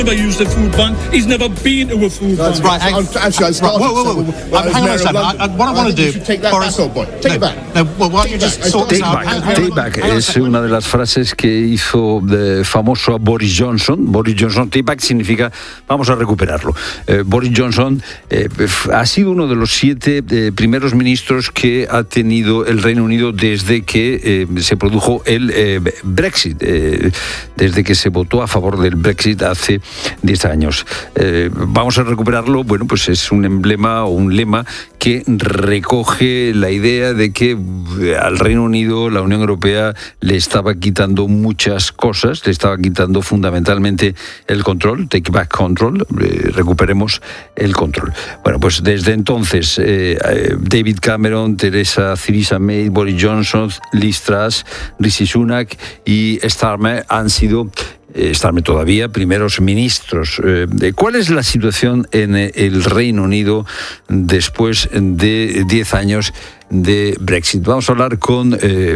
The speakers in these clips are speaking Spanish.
never used a food bank. He's never been to a food bank. Right. Actually, I started. Whoa. Hang on a second. What I want to do. Take that back, old boy. Take it back. No, well, why don't you just sort this out? Take back es una de las frases que hizo famoso a Boris Johnson. Boris Johnson, take back significa vamos a recuperarlo. Boris Johnson ha sido uno de los 7 primeros ministros que ha tenido el Reino Unido desde que se produjo el Brexit, desde que se votó a favor del Brexit hace 10 años. Vamos a recuperarlo. Bueno, pues es un emblema o un lema que recoge la idea de que al Reino Unido la Unión Europea le estaba quitando muchas cosas, le estaba quitando fundamentalmente el control, take back control, recuperemos el control. Bueno, pues desde entonces David Cameron, Theresa May, Boris Johnson, Liz Truss, Rishi Sunak y Starmer han sido todavía primeros ministros. ¿Cuál es la situación en el Reino Unido después de 10 años de Brexit? Vamos a hablar con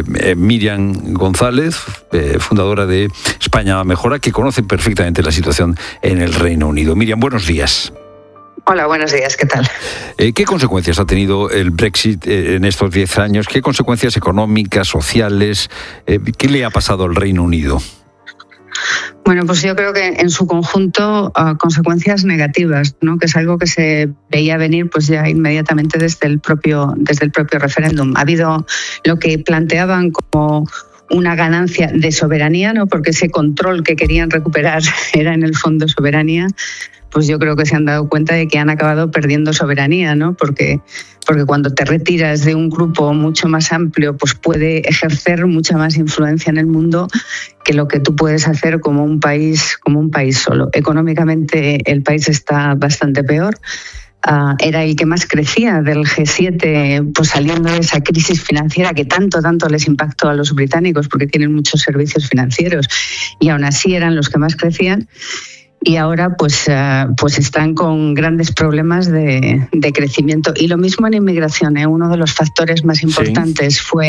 Miriam González, fundadora de España Mejora, que conoce perfectamente la situación en el Reino Unido. Miriam, buenos días. Hola, buenos días, ¿qué tal? ¿Qué consecuencias ha tenido el Brexit en estos 10 años? ¿Qué consecuencias económicas, sociales? ¿Qué le ha pasado al Reino Unido? Bueno, pues yo creo que en su conjunto consecuencias negativas, ¿no? Que es algo que se veía venir pues ya inmediatamente desde el propio referéndum. Ha habido lo que planteaban como una ganancia de soberanía, ¿no? Porque ese control que querían recuperar era en el fondo soberanía. Pues yo creo que se han dado cuenta de que han acabado perdiendo soberanía, ¿no? Porque cuando te retiras de un grupo mucho más amplio, pues puede ejercer mucha más influencia en el mundo que lo que tú puedes hacer como un país solo. Económicamente el país está bastante peor. Era el que más crecía del G7, pues saliendo de esa crisis financiera que tanto les impactó a los británicos porque tienen muchos servicios financieros y aún así eran los que más crecían. Y ahora pues están con grandes problemas de crecimiento. Y lo mismo en inmigración, uno de los factores más importantes fue